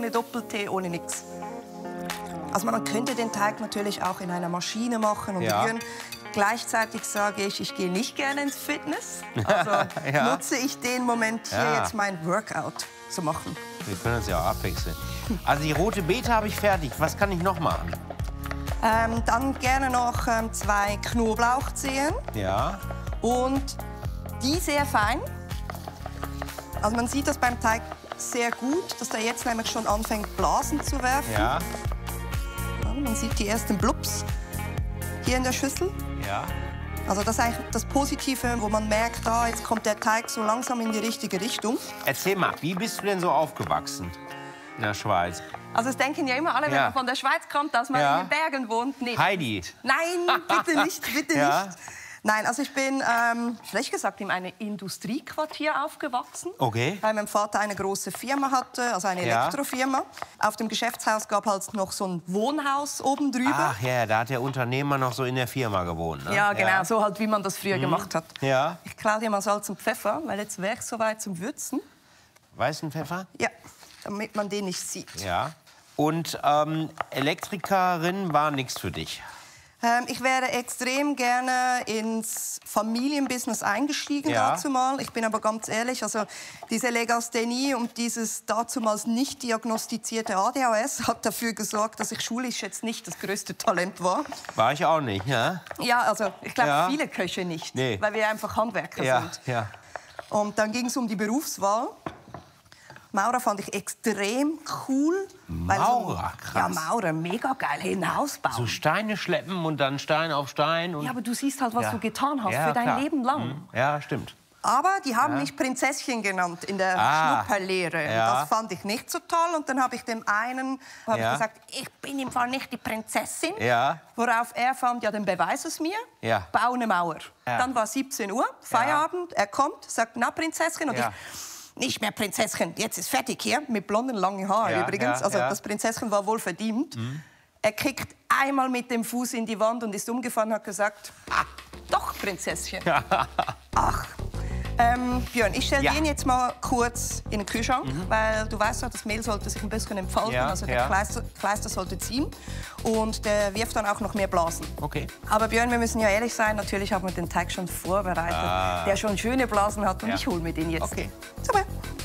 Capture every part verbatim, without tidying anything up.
ohne Doppeltee, ohne nichts. Also man könnte den Teig natürlich auch in einer Maschine machen und ja. rühren. Gleichzeitig sage ich, ich gehe nicht gerne ins Fitness. Also ja. nutze ich den Moment hier ja. jetzt mein Workout zu machen. Wir können uns ja auch abwechseln. Also die rote Beete habe ich fertig. Was kann ich noch machen? Ähm, dann gerne noch ähm, zwei Knoblauchzehen. Ja. Und die sehr fein. Also man sieht das beim Teig sehr gut, dass der jetzt nämlich schon anfängt, Blasen zu werfen. Ja. Ja, man sieht die ersten Blups hier in der Schüssel. Ja. Also das ist eigentlich das Positive, wo man merkt, ah, jetzt kommt der Teig so langsam in die richtige Richtung. Erzähl mal, wie bist du denn so aufgewachsen in der Schweiz? Also es denken ja immer alle, wenn ja. man von der Schweiz kommt, dass man ja. in den Bergen wohnt. Nicht. Heidi. Nein, bitte nicht, bitte ja. nicht. Nein, also ich bin, ähm, schlecht gesagt, in einem Industriequartier aufgewachsen. Okay. Weil mein Vater eine große Firma hatte, also eine ja. Elektrofirma. Auf dem Geschäftshaus gab es halt noch so ein Wohnhaus oben drüber. Ach ja, da hat der Unternehmer noch so in der Firma gewohnt, ne? Ja, genau, ja. so halt, wie man das früher mhm. gemacht hat. Ja. Ich klaue dir mal Salz und Pfeffer, weil jetzt wäre ich soweit zum Würzen. Weißen Pfeffer? Ja, damit man den nicht sieht. Ja. Und ähm, Elektrikerin war nichts für dich? Ähm, ich wäre extrem gerne ins Familienbusiness eingestiegen ja. dazumal. Ich bin aber ganz ehrlich, also diese Legasthenie und dieses dazumals nicht diagnostizierte A D H S hat dafür gesorgt, dass ich schulisch jetzt nicht das größte Talent war. War ich auch nicht, ja? Ja, also ich glaube ja. viele Köche nicht, nee. weil wir einfach Handwerker ja. sind. Ja. Und dann ging es um die Berufswahl. Maurer fand ich extrem cool. Maurer, so, krass. Ja, Maurer, mega geil, ein Haus bauen. So Steine schleppen und dann Stein auf Stein. Und ja, aber du siehst halt, was ja. du getan hast ja, für dein klar. Leben lang. Mhm. Ja, stimmt. Aber die haben ja. mich Prinzesschen genannt in der ah. Schnupperlehre. Ja. Das fand ich nicht so toll. Und dann habe ich dem einen hab ja. ich gesagt, ich bin im Fall nicht die Prinzessin. Ja. Worauf er fand, ja, dann beweis es mir. Ja. Bau eine Mauer. Ja. Dann war siebzehn Uhr, Feierabend. Ja. Er kommt, sagt, na, Prinzessin. Und ja. ich, nicht mehr Prinzessin, jetzt ist fertig hier. Mit blonden, langen Haaren ja. übrigens. Ja. Also ja. das Prinzessin war wohl verdient. Mhm. Er kickt einmal mit dem Fuß in die Wand und ist umgefahren und hat gesagt, ah, doch, Prinzesschen. Ach. Ähm, Björn, ich stelle ja. den jetzt mal kurz in den Kühlschrank, mhm. weil du weißt ja, das Mehl sollte sich ein bisschen entfalten, ja, also der ja. Kleister, Kleister sollte ziehen und der wirft dann auch noch mehr Blasen. Okay. Aber Björn, wir müssen ja ehrlich sein, natürlich haben wir den Teig schon vorbereitet, ah. der schon schöne Blasen hat und ja. ich hole mir den jetzt. Okay. Super.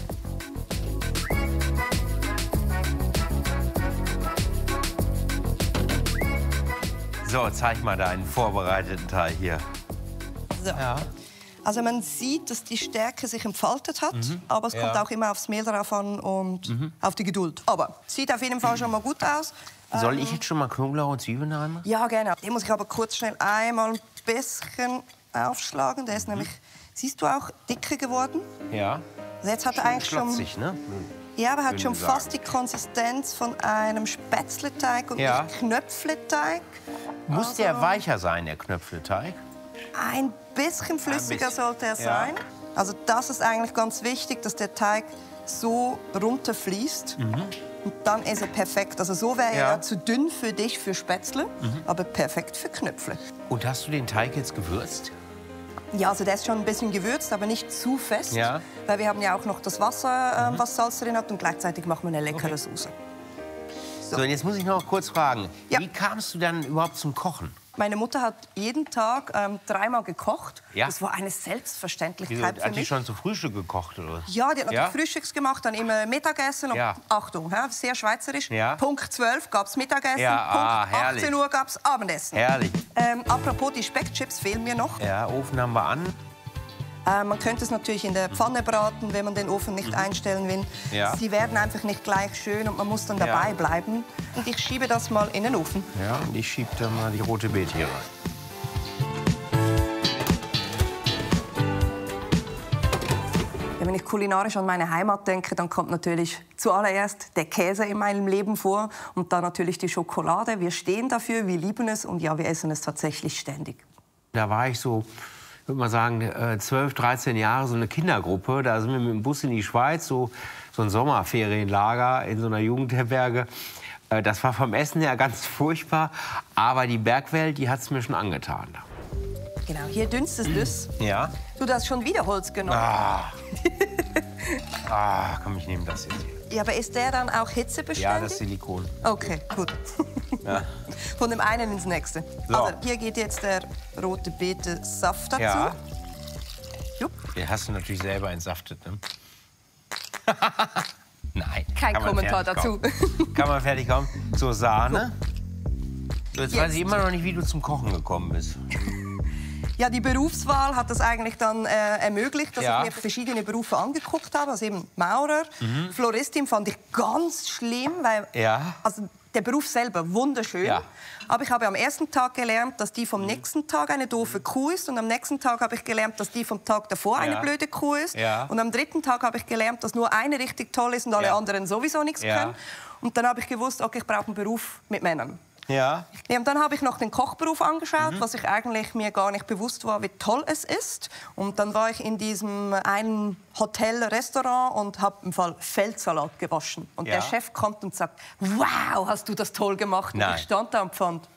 So, zeig mal deinen vorbereiteten Teig hier. So. Ja. Also man sieht, dass die Stärke sich entfaltet hat, mhm. aber es ja. kommt auch immer aufs Mehl drauf an und mhm. auf die Geduld. Aber sieht auf jeden Fall schon mal gut aus. Soll ähm, ich jetzt schon mal Knoblauch und Zwiebeln rein? Ja, gerne. Den muss ich aber kurz schnell einmal ein bisschen aufschlagen. Der ist mhm. nämlich, siehst du auch, dicker geworden. Ja. Also jetzt hat er eigentlich schon, schlotzig, ne? ja, aber er hat schon sagen. fast die Konsistenz von einem Spätzleteig und ja. nicht Knöpfleteig. Muss also, der weicher sein, der Knöpfleteig? Ein bisschen flüssiger Ein bisschen. sollte er ja. sein. Also das ist eigentlich ganz wichtig, dass der Teig so runterfließt. Mhm. Und dann ist er perfekt. Also so wäre ja. er zu dünn für dich, für Spätzle, mhm. aber perfekt für Knöpfle. Und hast du den Teig jetzt gewürzt? Ja, also der ist schon ein bisschen gewürzt, aber nicht zu fest. Ja. Weil wir haben ja auch noch das Wasser, äh, mhm. was Salz drin hat. Und gleichzeitig machen wir eine leckere okay. Soße. So. so, und jetzt muss ich noch kurz fragen. Ja. Wie kamst du dann überhaupt zum Kochen? Meine Mutter hat jeden Tag ähm, dreimal gekocht. Ja. Das war eine Selbstverständlichkeit Wieso, für hat die mich. schon zu Frühstück gekocht, oder? Ja, die hat ja? natürlich Frühstücks gemacht, dann immer Mittagessen. Und ja. Achtung, ja, sehr schweizerisch. Ja. Punkt zwölf gab es Mittagessen, ja, ah, Punkt achtzehn Uhr gab es Abendessen. Herrlich. Ähm, apropos, die Speckchips fehlen mir noch. Ja, Ofen haben wir an. Äh, man könnte es natürlich in der Pfanne braten, wenn man den Ofen nicht mhm. einstellen will. Ja. Sie werden einfach nicht gleich schön und man muss dann dabei ja. bleiben. Und ich schiebe das mal in den Ofen. Ja, und ich schiebe dann mal die rote Beete hier rein. Wenn ich kulinarisch an meine Heimat denke, dann kommt natürlich zuallererst der Käse in meinem Leben vor und dann natürlich die Schokolade. Wir stehen dafür, wir lieben es und ja, wir essen es tatsächlich ständig. Da war ich so, ich würde mal sagen, zwölf, dreizehn Jahre, so eine Kindergruppe. Da sind wir mit dem Bus in die Schweiz, so, so ein Sommerferienlager in so einer Jugendherberge. Das war vom Essen her ganz furchtbar, aber die Bergwelt, die hat es mir schon angetan. Genau, hier dünstet es. Ja. Du hast schon wieder Holz genommen. Ah, ah komm, ich nehme das jetzt hier. Ja, aber ist der dann auch hitzebeständig? Ja, das Silikon. Okay, gut. Ja. Von dem einen ins nächste. So. Also, hier geht jetzt der rote Beete-Saft dazu. Ja. Jupp. Den hast du natürlich selber entsaftet, ne? Nein. Kein kann man Kommentar fertig dazu. Kommen. Kann man fertig kommen. So, Sahne. So, jetzt, Jetzt. weiß ich immer noch nicht, wie du zum Kochen gekommen bist. Ja, die Berufswahl hat das eigentlich dann äh, ermöglicht, dass Ja. ich mir verschiedene Berufe angeguckt habe. Also eben Maurer, Mhm. Floristin fand ich ganz schlimm, weil Ja. also der Beruf selber wunderschön. Ja. Aber ich habe am ersten Tag gelernt, dass die vom nächsten Tag eine doofe Kuh ist. Und am nächsten Tag habe ich gelernt, dass die vom Tag davor eine Ja. blöde Kuh ist. Ja. Und am dritten Tag habe ich gelernt, dass nur eine richtig toll ist und alle Ja. anderen sowieso nichts Ja. können. Und dann habe ich gewusst, okay, ich brauche einen Beruf mit Männern. Ja. Ja, und dann habe ich noch den Kochberuf angeschaut, Mhm. was ich eigentlich mir gar nicht bewusst war, wie toll es ist. Und dann war ich in diesem einen Hotel, Restaurant und habe im Fall Feldsalat gewaschen. Und Ja. der Chef kommt und sagt, wow, hast du das toll gemacht. Und Nein. ich stand da und fand,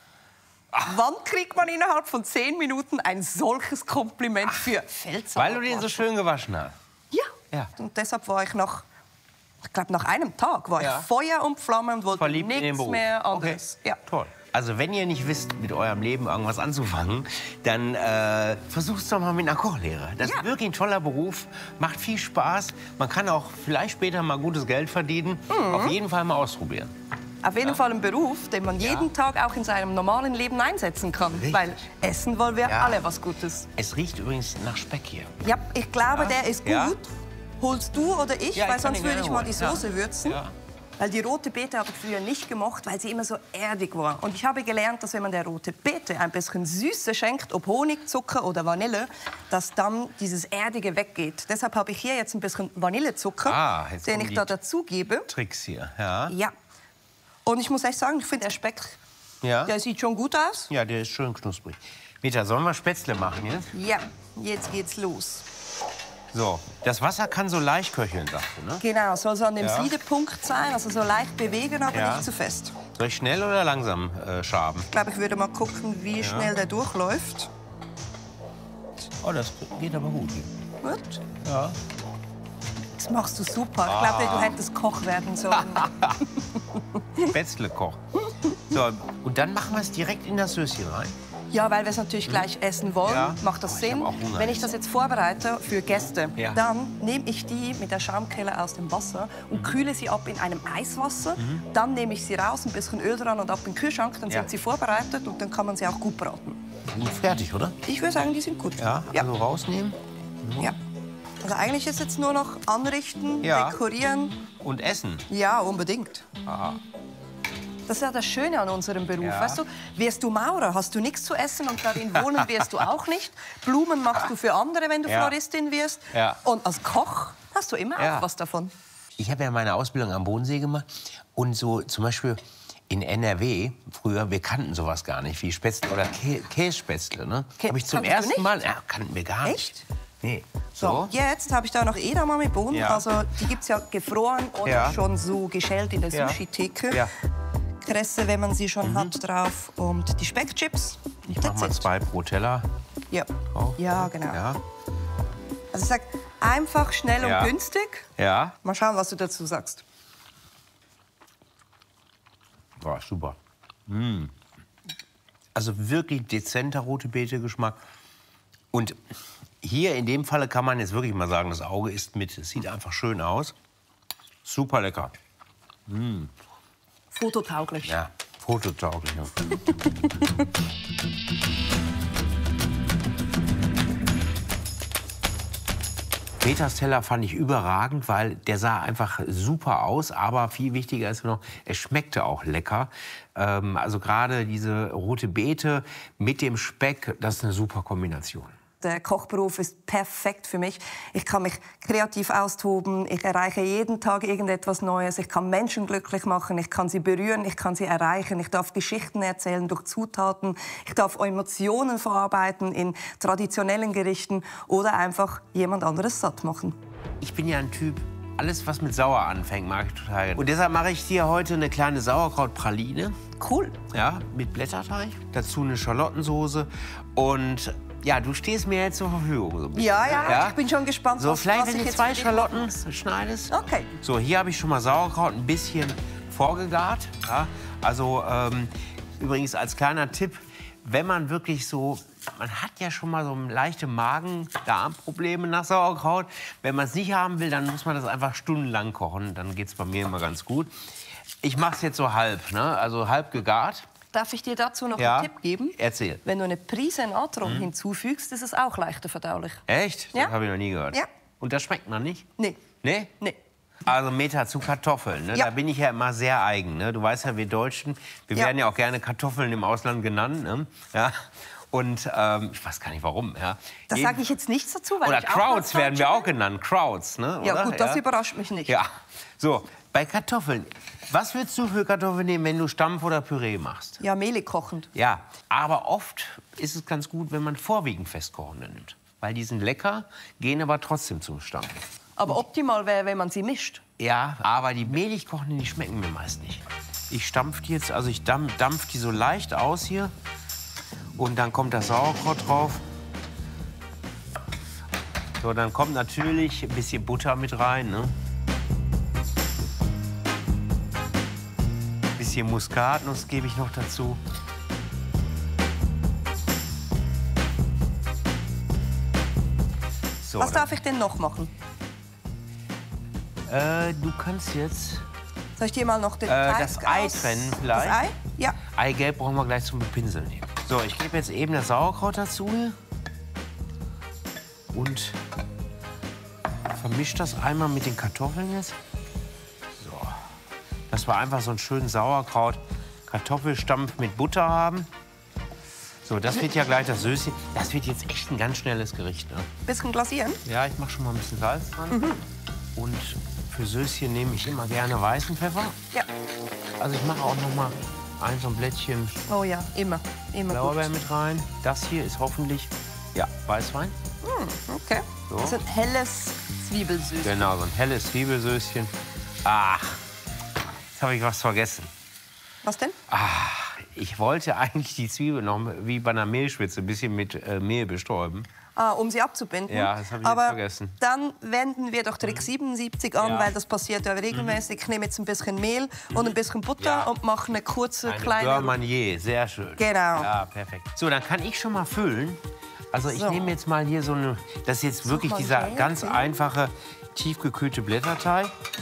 wann kriegt man innerhalb von zehn Minuten ein solches Kompliment für Feldsalat? Weil du den so schön gewaschen hast. Ja. Ja. Und deshalb war ich nach, ich glaube, nach einem Tag war Ja. ich Feuer und Flamme und wollte Verliebt in den nichts Beruf. mehr anderes. Okay. Ja. Toll. Also wenn ihr nicht wisst, mit eurem Leben irgendwas anzufangen, dann äh, versucht es doch mal mit einer Kochlehre. Das Ja. ist wirklich ein toller Beruf, macht viel Spaß. Man kann auch vielleicht später mal gutes Geld verdienen. Mhm. Auf jeden Fall mal ausprobieren. Auf jeden Fall ein Beruf, den man jeden Tag auch in seinem normalen Leben einsetzen kann. Richtig. Weil essen wollen wir Ja. alle was Gutes. Es riecht übrigens nach Speck hier. Ja, ich glaube, Ja. der ist gut. Ja. Holst du oder ich? Ja, ich weil kann sonst ihn würde gerne ich mal holen. die Soße Ja. würzen. Ja. Weil die rote Beete habe ich früher nicht gemocht, weil sie immer so erdig war. Und ich habe gelernt, dass wenn man der rote Beete ein bisschen Süße schenkt, ob Honig, Zucker oder Vanille, dass dann dieses Erdige weggeht. Deshalb habe ich hier jetzt ein bisschen Vanillezucker, Ah, jetzt den kommen ich die da dazu gebe. Tricks hier. Ja. Ja. Und ich muss echt sagen, ich finde der Speck, Ja. der sieht schon gut aus. Ja, der ist schön knusprig. Meta, sollen wir Spätzle machen jetzt? Ja, jetzt geht's los. So, das Wasser kann so leicht köcheln, sagst du, ne? Genau, soll so an dem Ja. Siedepunkt sein, also so leicht bewegen, aber Ja. nicht zu fest. Soll ich schnell oder langsam äh, schaben? Ich glaube, ich würde mal gucken, wie schnell der durchläuft. Oh, das geht aber gut. Gut. Ja. Das machst du super. Ich glaube, du hättest Koch werden sollen. Spätzle-Koch. So, und dann machen wir es direkt in das Söschen rein. Ja, weil wir es natürlich gleich essen wollen, Ja. macht das Oh, ich Sinn. hab auch Hunger Wenn ich jetzt. das jetzt vorbereite für Gäste, Ja. dann nehme ich die mit der Schaumkelle aus dem Wasser und kühle sie ab in einem Eiswasser. Dann nehme ich sie raus, ein bisschen Öl dran und ab in den Kühlschrank. Dann Ja. sind sie vorbereitet und dann kann man sie auch gut braten. Und fertig, oder? Ich würde sagen, die sind gut. Ja, Ja. also rausnehmen ja. Also eigentlich ist jetzt nur noch anrichten, Ja. dekorieren. und essen. Ja, unbedingt. Ah. Das ist ja das Schöne an unserem Beruf. Ja. Weißt du, wirst du Maurer, hast du nichts zu essen und darin wohnen wirst du auch nicht. Blumen machst du für andere, wenn du Ja. Floristin wirst. Ja. Und als Koch hast du immer Ja. auch was davon. Ich habe ja meine Ausbildung am Bodensee gemacht. Und so zum Beispiel in N R W, früher, wir kannten sowas gar nicht, wie Spätzle oder Kä Kässpätzle. Ne? Kä- Habe ich zum kanntest du ersten nicht? Mal, ja, kannten wir gar nicht. Echt? Nee. So, So. jetzt habe ich da noch Edamame-Bohnen. Ja. Also die gibt es ja gefroren oder Ja. schon so geschält in der Ja. Sushi-Theke. Ja. Kresse, wenn man sie schon hat, drauf. Und die Speckchips. Ich mache That's mal it. zwei pro Teller. Ja. drauf. Ja, genau. Ja. Also ich sag einfach, schnell und Ja. günstig. Ja. Mal schauen, was du dazu sagst. War super. Mm. Also wirklich dezenter rote Beete-Geschmack. Und hier in dem Falle kann man jetzt wirklich mal sagen, das Auge isst mit. Es sieht einfach schön aus. Super lecker. Fototauglich. Ja, fototauglich. Ja. Metas Teller fand ich überragend, weil der sah einfach super aus. Aber viel wichtiger ist noch, es schmeckte auch lecker. Ähm, also gerade diese rote Beete mit dem Speck, das ist eine super Kombination. Der Kochberuf ist perfekt für mich. Ich kann mich kreativ austoben, ich erreiche jeden Tag irgendetwas Neues, ich kann Menschen glücklich machen, ich kann sie berühren, ich kann sie erreichen, ich darf Geschichten erzählen durch Zutaten, ich darf Emotionen verarbeiten in traditionellen Gerichten oder einfach jemand anderes satt machen. Ich bin ja ein Typ, alles was mit Sauer anfängt, mag ich total gerne. Und deshalb mache ich dir heute eine kleine Sauerkrautpraline. Cool. Ja, mit Blätterteig. Dazu eine Schalottensoße und Ja, du stehst mir jetzt zur Verfügung. So ein bisschen, Ja, ja, ne? ja, ich bin schon gespannt, So, was, vielleicht, was wenn ich du jetzt zwei für dich Schalotten mache. schneidest. Okay. So, hier habe ich schon mal Sauerkraut ein bisschen vorgegart. Ja? Also, ähm, übrigens als kleiner Tipp, wenn man wirklich so, man hat ja schon mal so leichte Magen-Darm-Probleme nach Sauerkraut. Wenn man es nicht haben will, dann muss man das einfach stundenlang kochen. Dann geht es bei mir immer ganz gut. Ich mache es jetzt so halb, ne? Also halb gegart. Darf ich dir dazu noch Ja, einen Tipp geben? erzähl. Wenn du eine Prise Natron Mhm. hinzufügst, ist es auch leichter verdaulich. Echt? Ja. Das habe ich noch nie gehört. Ja. Und das schmeckt man nicht? Nee. Nee? Nee. Also Meta zu Kartoffeln, ne? Ja. Da bin ich ja immer sehr eigen. Ne? Du weißt ja, wir Deutschen, wir Ja. werden ja auch gerne Kartoffeln im Ausland genannt. Ne? Ja? Und ähm, ich weiß gar nicht warum. Ja? Da Jeden- sage ich jetzt nichts dazu, weil Oder ich auch Krauts ganz werden wir Deutsche auch genannt. Krauts, ne? Ja Oder? gut, das überrascht mich nicht. Ja. So, bei Kartoffeln. Was würdest du für Kartoffeln nehmen, wenn du Stampf oder Püree machst? Ja, mehlig kochend. Ja, aber oft ist es ganz gut, wenn man vorwiegend festkochende nimmt. Weil die sind lecker, gehen aber trotzdem zum Stampf. Aber optimal wäre, wenn man sie mischt. Ja, aber die mehlig kochenden, die schmecken mir meist nicht. Ich stampf die jetzt, also ich dampf, dampf die so leicht aus hier. Und dann kommt das Sauerkraut drauf. So, dann kommt natürlich ein bisschen Butter mit rein, ne? Ein bisschen Muskatnuss gebe ich noch dazu. So, Was dann- darf ich denn noch machen? Äh, du kannst jetzt Soll ich dir mal noch den Äh, Teig das Ei aus- trennen vielleicht? Das Ei? Ja. Eigelb brauchen wir gleich zum Bepinseln nehmen. So, ich gebe jetzt eben das Sauerkraut dazu hier. Und vermische das einmal mit den Kartoffeln jetzt. So. Dass wir einfach so einen schönen Sauerkraut-Kartoffelstampf mit Butter haben. So, das wird ja gleich das Söschen. Das wird jetzt echt ein ganz schnelles Gericht. Ne? Bisschen glasieren. Ja, ich mache schon mal ein bisschen Salz dran. Und für Söschen nehme ich immer gerne weißen Pfeffer. Ja. Also ich mache auch noch mal ein so ein Blättchen Oh ja, immer. Immer Blaubeer gut. mit rein. Das hier ist hoffentlich ja, Weißwein. Okay. So. Das ist ein helles Zwiebelsüß. Genau, so ein helles Zwiebelsöschen. Ach, jetzt habe ich was vergessen. Was denn? Ach, ich wollte eigentlich die Zwiebel noch wie bei einer Mehlschwitze ein bisschen mit äh, Mehl bestäuben. Ah, um sie abzubinden. Ja, das habe ich Aber jetzt vergessen. dann wenden wir doch Trick siebenundsiebzig an, Ja. weil das passiert ja regelmäßig. Ich nehme jetzt ein bisschen Mehl und ein bisschen Butter Ja. und mache eine kurze, Eine kleine... Beurre Manier, sehr schön. Genau. Ja, perfekt. So, dann kann ich schon mal füllen. Also ich So. nehme jetzt mal hier so eine, das ist jetzt wirklich mal dieser her, ganz ja. einfache, tiefgekühlte Blätterteig.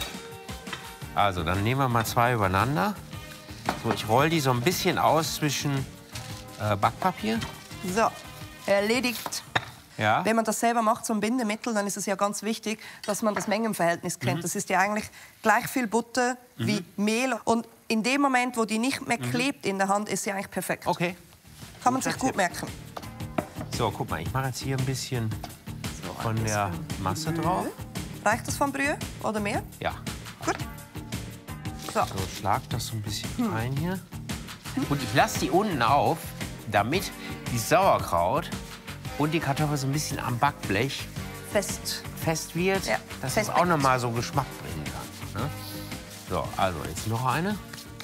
Also, dann nehmen wir mal zwei übereinander. So, ich roll die so ein bisschen aus zwischen äh, Backpapier. So, erledigt. Ja. Wenn man das selber macht, so ein Bindemittel, dann ist es ja ganz wichtig, dass man das Mengenverhältnis kennt. Mhm. Das ist ja eigentlich gleich viel Butter wie Mehl. Und in dem Moment, wo die nicht mehr klebt in der Hand, ist sie eigentlich perfekt. Mhm. Okay. Kann man sich Guter gut merken. So, guck mal, ich mache jetzt hier ein bisschen von der Masse drauf. Reicht das von Brühe oder mehr? Ja. Gut. So. So, schlag das so ein bisschen ein hier. Und ich lasse die unten auf, damit die Sauerkraut und die Kartoffel so ein bisschen am Backblech Fest. fest wird, Ja, dass fest es auch backt. noch mal so Geschmack bringen kann. Ne? So, also jetzt noch eine.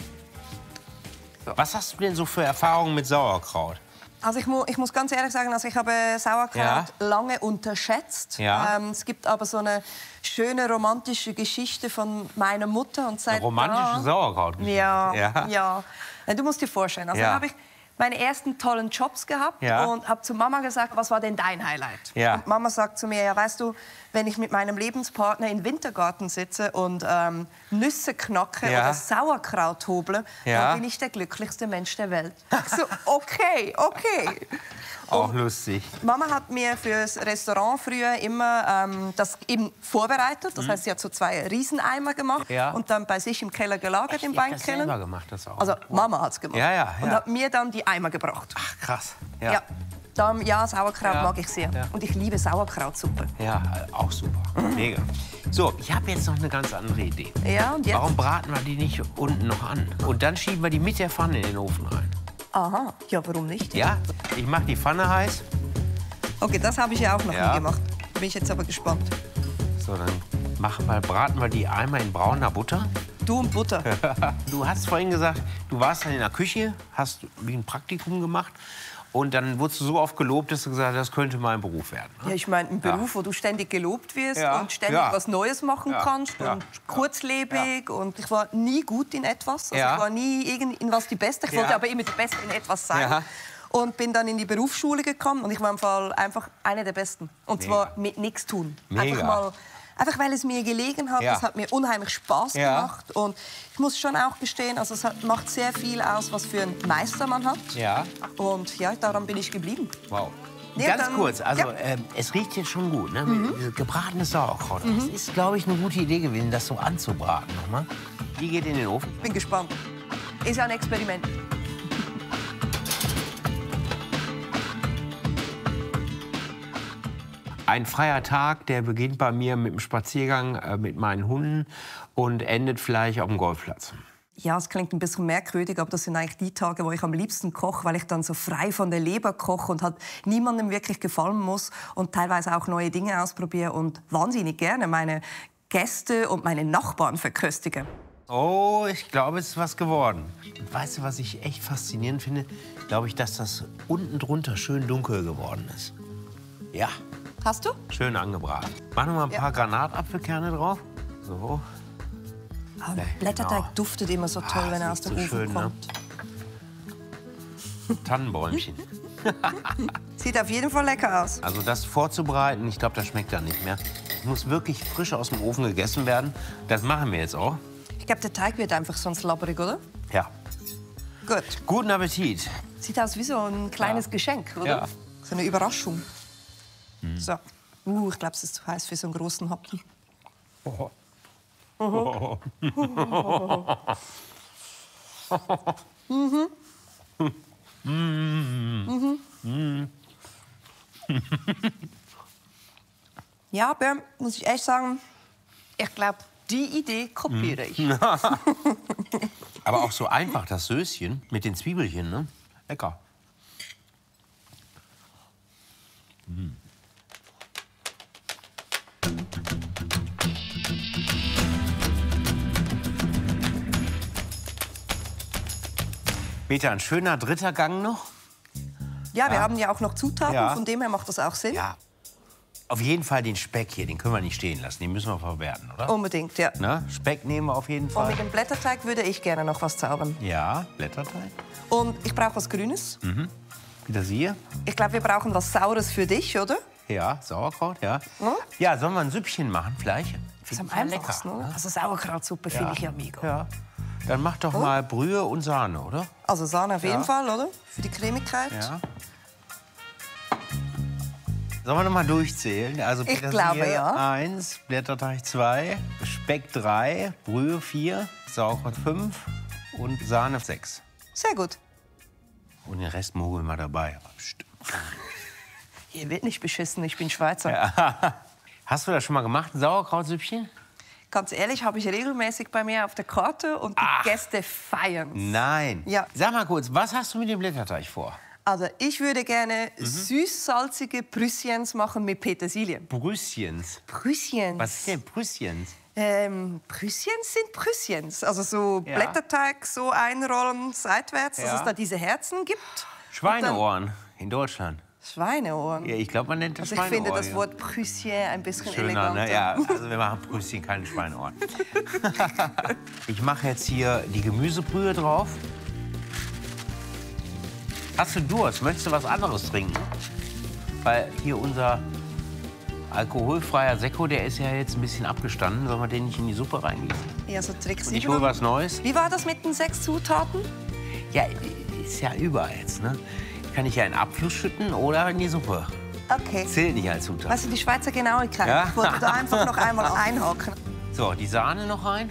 So, was hast du denn so für Erfahrungen mit Sauerkraut? Also ich, mu ich muss ganz ehrlich sagen, also ich habe Sauerkraut Ja. lange unterschätzt. Ja. Ähm, es gibt aber so eine schöne romantische Geschichte von meiner Mutter. Und seit Eine romantische da- Sauerkraut. Ja, ja. ja. Ja, du musst dir vorstellen, also Ja. dann habe ich meine ersten tollen Jobs gehabt Ja. und habe zu Mama gesagt, was war denn dein Highlight? Ja. Und Mama sagt zu mir, ja, weißt du, wenn ich mit meinem Lebenspartner im Wintergarten sitze und ähm, Nüsse knacke Ja. oder Sauerkraut hoble, Ja. dann bin ich der glücklichste Mensch der Welt. Ich so, okay, okay. Auch lustig. Mama hat mir fürs Restaurant früher immer ähm, das eben vorbereitet. Das heißt, sie hat so zwei Rieseneimer gemacht Mhm. Ja. und dann bei sich im Keller gelagert, im Ich hab das Weinkeller. selber gemacht, das auch. Also Mama hat's gemacht. Ja, ja, Und ja. hat mir dann die Eimer gebracht. Ach, krass. Ja. Ja, Dann, ja, Sauerkraut Ja. mag ich sehr. Ja. Und ich liebe Sauerkrautsuppe. ja äh, auch super. Mega. So, ich habe jetzt noch eine ganz andere Idee. Ja, und jetzt? Warum braten wir die nicht unten noch an? Und dann schieben wir die mit der Pfanne in den Ofen rein. Aha, ja, warum nicht? Ja? Ich mache die Pfanne heiß. Okay, das habe ich ja auch noch Ja. nie gemacht. Bin ich jetzt aber gespannt. So, dann machen wir, braten wir die einmal in brauner Butter. Du und Butter. Du hast vorhin gesagt, du warst dann in der Küche, hast wie ein Praktikum gemacht. Und dann wurdest du so oft gelobt, dass du gesagt hast, das könnte mein Beruf werden. Ne? Ja, ich meine, ein Beruf, ja. wo du ständig gelobt wirst ja. und ständig ja. was Neues machen ja. kannst ja. und kurzlebig. Ja. Und ich war nie gut in etwas. Also ja. ich war nie irgend in was die Beste. Ich wollte ja. aber immer die Beste in etwas sein. Ja. Und bin dann in die Berufsschule gekommen und ich war im Fall einfach eine der Besten. Und Mega. zwar mit nichts tun. Mega. Einfach mal... Einfach weil es mir gelegen hat, ja. es hat mir unheimlich Spaß ja. gemacht. Und ich muss schon auch gestehen, also es hat, macht sehr viel aus, was für einen Meister man hat. Ja. Und ja, daran bin ich geblieben. Wow. Nee, Ganz dann, kurz, also ja. ähm, es riecht jetzt schon gut, ne? Mhm. Gebratenes Sauerkraut. Mhm. Das ist, glaube ich, eine gute Idee gewesen, das so anzubraten nochmal. Die geht in den Ofen. Bin gespannt. Ist ja ein Experiment. Ein freier Tag, der beginnt bei mir mit dem Spaziergang äh, mit meinen Hunden und endet vielleicht auf dem Golfplatz. Ja, es klingt ein bisschen merkwürdig, aber das sind eigentlich die Tage, wo ich am liebsten koche, weil ich dann so frei von der Leber koche und halt niemandem wirklich gefallen muss und teilweise auch neue Dinge ausprobiere und wahnsinnig gerne meine Gäste und meine Nachbarn verköstige. Oh, ich glaube, es ist was geworden. Und weißt du, was ich echt faszinierend finde? Glaube ich, dass das unten drunter schön dunkel geworden ist. Ja. Hast du? Schön angebraten. Mach noch mal ein Ja. paar Granatapfelkerne drauf. So. Oh, Blätterteig genau. duftet immer so toll, Ah, wenn er aus sieht dem so Ofen schön, ne? kommt. Tannenbäumchen. Sieht auf jeden Fall lecker aus. Also das vorzubereiten, ich glaube, das schmeckt dann nicht mehr. Es muss wirklich frisch aus dem Ofen gegessen werden. Das machen wir jetzt auch. Ich glaube, der Teig wird einfach sonst labberig, oder? Ja. Gut. Guten Appetit. Sieht aus wie so ein kleines Ja. Geschenk, oder? Ja. So eine Überraschung. So. Uh, ich glaube, es ist zu heiß für so einen großen Happen. Oh. Oh. Mhm. Mhm. Mhm. Ja, aber muss ich echt sagen, ich glaube, die Idee kopiere ich. Aber auch so einfach, das Söschen mit den Zwiebelchen, ne? Lecker. Mm. Peter, ein schöner dritter Gang noch? Ja, wir Ja. haben ja auch noch Zutaten, Ja. von dem her macht das auch Sinn. Ja. Auf jeden Fall den Speck hier, den können wir nicht stehen lassen. Den müssen wir verwerten, oder? Unbedingt, ja. Na, Speck nehmen wir auf jeden Und Fall. mit dem Blätterteig würde ich gerne noch was zaubern. Ja, Blätterteig. Und ich brauche was Grünes. Mhm. Petersilie. Ich glaube, wir brauchen was Saures für dich, oder? Ja, Sauerkraut, ja. Hm? Ja, sollen wir ein Süppchen machen vielleicht? Das ist am Find ich ja einfachsten, lecker, oder? ne? Also Sauerkrautsuppe finde ich ja mega. Ja. Dann mach doch mal Brühe und Sahne, oder? Also Sahne auf jeden Ja. Fall, oder? Für die Cremigkeit. Ja. Sollen wir noch mal durchzählen? Also Ich Petersilie glaube, ja. eins, Blätterteig zwei, Speck drei, Brühe vier, Sauerkraut fünf und Sahne sechs. Sehr gut. Und den Rest mogeln wir dabei. Psst. Hier wird nicht beschissen, ich bin Schweizer. Ja. Hast du das schon mal gemacht, ein Sauerkrautsüppchen? Ganz ehrlich, habe ich regelmäßig bei mir auf der Karte und die Ach. Gäste feiern. Nein. Ja. Sag mal kurz, was hast du mit dem Blätterteig vor? Also ich würde gerne Mhm. süß-salzige Brüsschens machen mit Petersilie. Brüsschens. Brüsschens? Was ist denn Brüsschens? Ähm, Brüsschens sind Brüsschens. Also so Ja. Blätterteig so einrollen seitwärts, dass Ja. es da diese Herzen gibt. Schweineohren in Deutschland. Schweineohren. Ja, ich glaube, man nennt das Also ich finde Schweineohr. das Wort Brüsschen ein bisschen Schöner, eleganter. ne? Ja, also wir machen Brüsschen, keine Schweineohren. Ich mache jetzt hier die Gemüsebrühe drauf. Hast du Durst? Möchtest du was anderes trinken? Weil hier unser alkoholfreier Sekko, der ist ja jetzt ein bisschen abgestanden. Sollen wir den nicht in die Suppe reingießen? Ja, so Trick Und ich hole was Neues. Wie war das mit den sechs Zutaten? Ja, ist ja über jetzt, ne? Kann ich ja in Abfluss schütten oder in die Suppe. Okay. Zählt nicht als Zutat. Weißt du, die Schweizer Genauigkeit. Ja. Ich wollte da einfach noch einmal einhaken. So, die Sahne noch rein.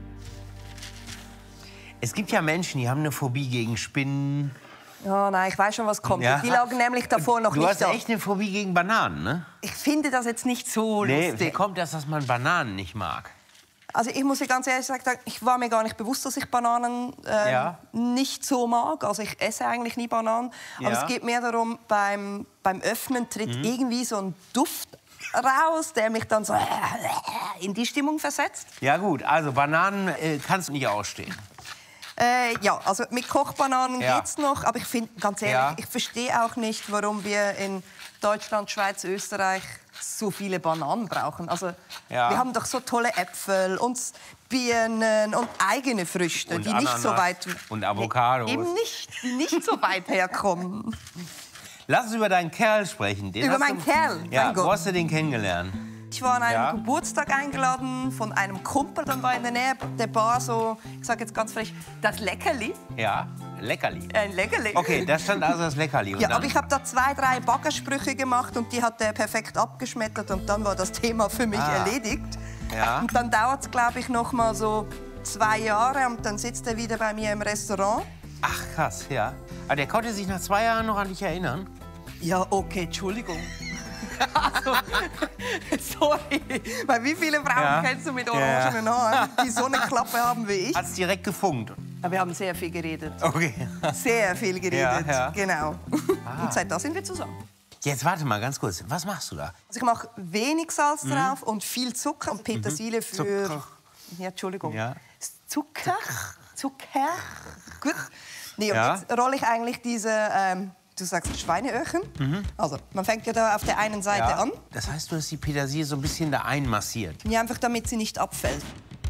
Es gibt ja Menschen, die haben eine Phobie gegen Spinnen. Oh nein, ich weiß schon, was kommt. Ja. Die lagen nämlich davor noch Du nicht hast da. echt eine Phobie gegen Bananen, ne? Ich finde das jetzt nicht so Nee, wie lustig. kommt das, dass man Bananen nicht mag? Also ich muss dir ganz ehrlich sagen, ich war mir gar nicht bewusst, dass ich Bananen äh, Ja. nicht so mag. Also ich esse eigentlich nie Bananen. Aber Ja. es geht mehr darum, beim, beim Öffnen tritt irgendwie so ein Duft raus, der mich dann so in die Stimmung versetzt. Ja gut, also Bananen äh, kannst du nicht ausstehen. Äh, ja, also mit Kochbananen Ja. geht's noch, aber ich finde, ganz ehrlich, Ja. ich verstehe auch nicht, warum wir in Deutschland, Schweiz, Österreich so viele Bananen brauchen. Also Ja. wir haben doch so tolle Äpfel und Birnen und eigene Früchte, Und die nicht so Ananas weit und Avocados. Nee, eben nicht, die nicht so weit herkommen. Lass uns über deinen Kerl sprechen. Den Über hast meinen du, Kerl, Ja, mein wo Gott. hast du den kennengelernt? Ich war an einem Ja. Geburtstag eingeladen von einem Kumpel, dann war in der Nähe der Bar so, ich sage jetzt ganz frech, das Leckerli. Ja, Leckerli. Ein Leckerli. Okay, da stand also das Leckerli. Und Ja, dann, aber ich habe da zwei, drei Baggersprüche gemacht und die hat er perfekt abgeschmettert und dann war das Thema für mich Ah. erledigt. Ja. Und dann dauert es, glaube ich, noch mal so zwei Jahre und dann sitzt er wieder bei mir im Restaurant. Ach, krass, ja. Aber der konnte sich nach zwei Jahren noch an dich erinnern? Ja, okay, Entschuldigung. Also, sorry. Weil wie viele Frauen Ja. kennst du mit Ja. orangenen Haaren, die so eine Klappe haben wie ich? Hat's direkt gefunkt? Ja, wir haben sehr viel geredet. Okay. Sehr viel geredet, Ja, ja. genau. Und seit da sind wir zusammen. Jetzt warte mal ganz kurz. Was machst du da? Also ich mache wenig Salz drauf und viel Zucker und Petersilie für... Mhm. Zucker. Ja, Entschuldigung. Ja. Zucker? Zucker? Gut. Nee, und Ja. jetzt rolle ich eigentlich diese, ähm, du sagst Schweineöhrchen. Also man fängt ja da auf der einen Seite an. Das heißt, du hast die Petersilie so ein bisschen da einmassiert. Ja, einfach damit sie nicht abfällt.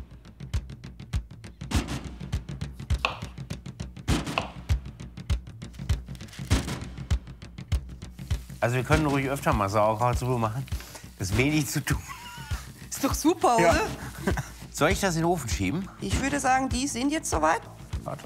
Also wir können ruhig öfter mal Sauerkrautsuppe machen. Das ist wenig zu tun. Ist doch super, Ja. oder? Soll ich das in den Ofen schieben? Ich würde sagen, die sind jetzt soweit. Warte.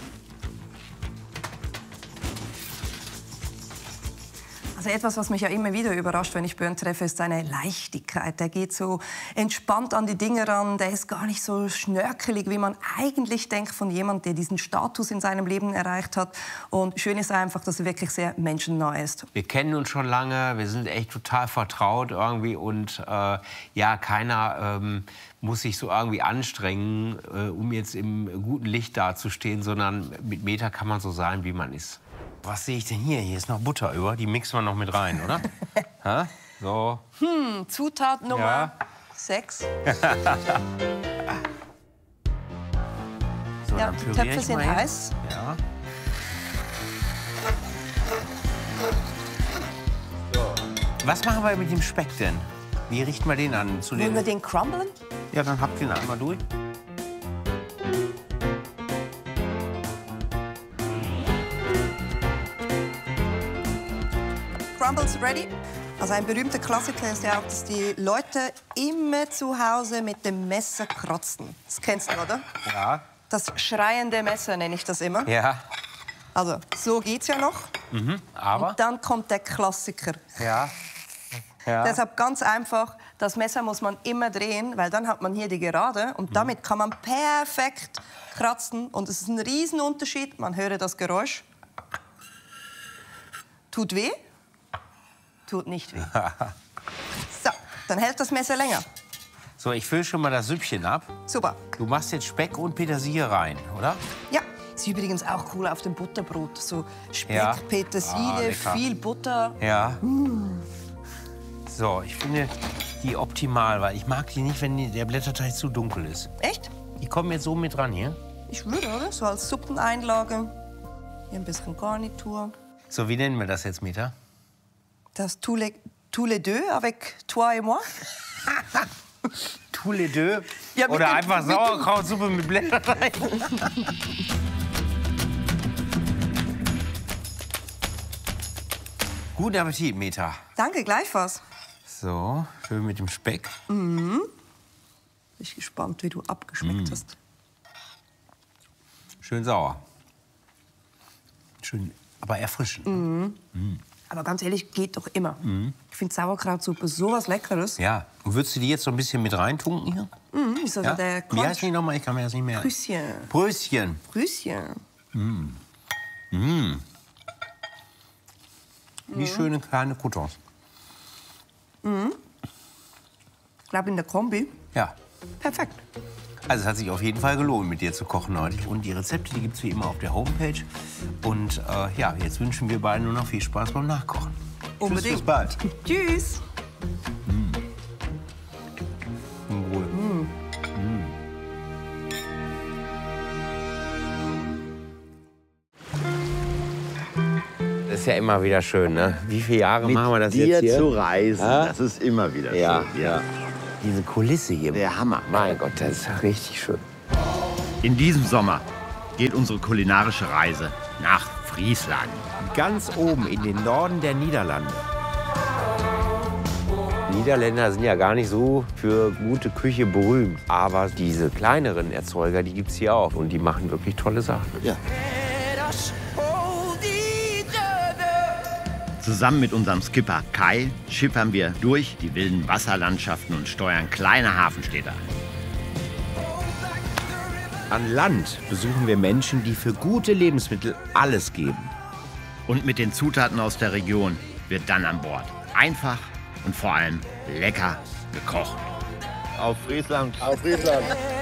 Also etwas, was mich ja immer wieder überrascht, wenn ich Björn treffe, ist seine Leichtigkeit. Der geht so entspannt an die Dinge ran. Der ist gar nicht so schnörkelig, wie man eigentlich denkt von jemandem, der diesen Status in seinem Leben erreicht hat. Und schön ist einfach, dass er wirklich sehr menschennah ist. Wir kennen uns schon lange, wir sind echt total vertraut irgendwie und äh, ja, keiner ähm, muss sich so irgendwie anstrengen, äh, um jetzt im guten Licht dazustehen, sondern mit Meta kann man so sein, wie man ist. Was sehe ich denn hier? Hier ist noch Butter über, die mixen wir noch mit rein, oder? Ha? So. Hm, Zutat Nummer Ja. sechs. So, Ja, dann die püriere Töpfe ich sind mal hier. heiß. Ja. Was machen wir mit dem Speck denn? Wie richten wir den an? Zu Wollen den wir den crumblen? Ja, dann habt ihr ihn einmal durch. Crumbles ready. Also ein berühmter Klassiker ist ja auch, dass die Leute immer zu Hause mit dem Messer kratzen. Das kennst du, oder? Ja. Das schreiende Messer nenne ich das immer. Ja. Also so geht's ja noch. Aber? Und dann kommt der Klassiker. Ja. Ja. Deshalb ganz einfach, das Messer muss man immer drehen, weil dann hat man hier die Gerade und damit kann man perfekt kratzen. Und es ist ein Riesenunterschied. Man höre das Geräusch. Tut weh? Tut nicht weh. So, dann hält das Messer länger. So, ich fülle schon mal das Süppchen ab. Super. Du machst jetzt Speck und Petersilie rein, oder? Ja, ist übrigens auch cool auf dem Butterbrot. So Speck, Ja. Ah, Petersilie, lecker. viel Butter. Ja. So, ich finde die optimal, weil ich mag die nicht, wenn die, der Blätterteig zu dunkel ist. Echt? Die kommen jetzt so mit dran hier. Ich würde, oder? So als Suppeneinlage. Hier ein bisschen Garnitur. So, wie nennen wir das jetzt, Meta? Das tous les, tous les deux avec toi et moi. Tous les deux? Ja, mit Oder dem- einfach mit dem- Sauerkrautsuppe mit Blätterteig? Guten Appetit, Meta. Danke, gleichfalls. So, schön mit dem Speck. Bin ich gespannt, wie du abgeschmeckt Mm. hast. Schön sauer. Schön, aber erfrischend. Aber ganz ehrlich, geht doch immer. Mm. Ich finde Sauerkrautsuppe sowas Leckeres. Ja, und würdest du die jetzt so ein bisschen mit reintunken hier? Mhm, ist also Ja? der Wie heißt Crunch. die nochmal? Ich kann mir das nicht mehr... Prüsschen. Pröschen. Prüsschen. Wie schöne kleine Croutons. Ich glaube, in der Kombi. Ja. Perfekt. Also es hat sich auf jeden Fall gelohnt, mit dir zu kochen heute. Und die Rezepte, die gibt es wie immer auf der Homepage. Und äh, ja, jetzt wünschen wir beiden nur noch viel Spaß beim Nachkochen. Unbedingt. Tschüss, bis bald. Tschüss. Zum Wohl. ist ja immer wieder schön, ne? Wie viele Jahre Mit machen wir das dir jetzt hier? zu reisen, Ja? das ist immer wieder Ja, schön. ja. Diese Kulisse hier. Der Hammer. Mein Gott, das ist ja richtig schön. In diesem Sommer geht unsere kulinarische Reise nach Friesland. Ganz oben in den Norden der Niederlande. Niederländer sind ja gar nicht so für gute Küche berühmt. Aber diese kleineren Erzeuger, die gibt es hier auch. Und die machen wirklich tolle Sachen. Ja. Zusammen mit unserem Skipper Kai schippern wir durch die wilden Wasserlandschaften und steuern kleine Hafenstädte an. An Land besuchen wir Menschen, die für gute Lebensmittel alles geben. Und mit den Zutaten aus der Region wird dann an Bord einfach und vor allem lecker gekocht. Auf Friesland. Auf Friesland.